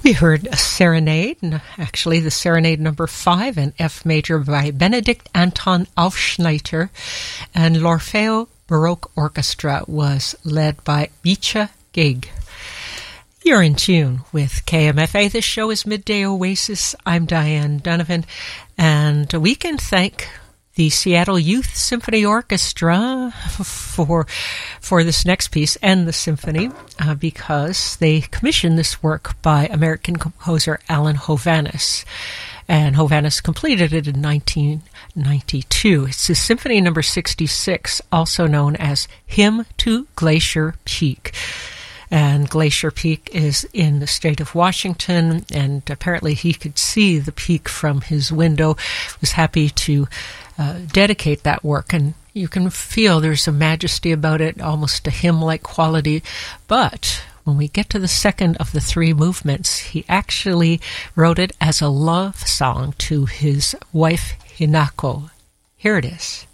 We heard a serenade, actually the serenade number 5 in F major by Benedict Anton Aufschneider, and l'Orfeo Baroque Orchestra was led by Micha Gig. You're in tune with KMFA. This show is Midday Oasis. I'm Diane Donovan, and we can thank the Seattle Youth Symphony Orchestra for this next piece and the symphony because they commissioned this work by American composer Alan Hovhaness, and Hovhaness completed it in 1992. It's the Symphony number 66, also known as Hymn to Glacier Peak. And Glacier Peak is in the state of Washington, and apparently he could see the peak from his window. Was happy to dedicate that work, and you can feel there's a majesty about it, almost a hymn-like quality. But when we get to the second of the 3 movements, he actually wrote it as a love song to his wife Hinako. Here it is.